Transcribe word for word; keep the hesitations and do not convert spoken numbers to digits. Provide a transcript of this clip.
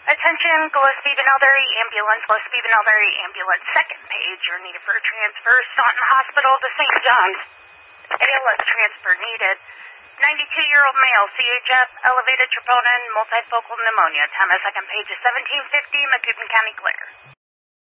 Attention, Gillespie Benelberry Ambulance, Gillespie Benelberry Ambulance, second page. You're needed for a transfer. Staunton Hospital to Saint John's. A L S transfer needed. ninety-two-year-old male, C H F, elevated troponin, multifocal pneumonia. Time of second page is seventeen fifty, Macoupin County clear.